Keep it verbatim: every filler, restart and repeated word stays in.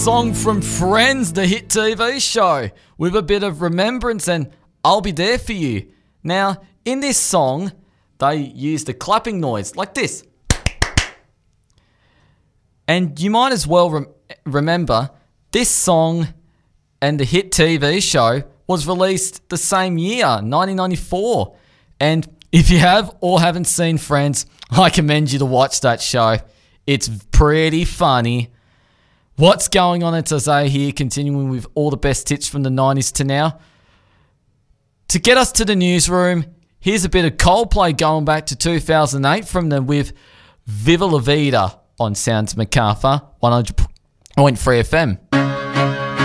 Song from Friends, the hit T V show, with a bit of remembrance and I'll Be There For You. Now, in this song, they used a clapping noise like this. And you might as well rem- remember, this song and the hit T V show was released the same year, nineteen ninety-four. And if you have or haven't seen Friends, I commend you to watch that show. It's pretty funny. What's going on? It's Isaiah here, continuing with all the best hits from the nineties to now. To get us to the newsroom, here's a bit of Coldplay going back to two thousand eight from them with Viva La Vida on Sounds Macarthur, one hundred point three F M.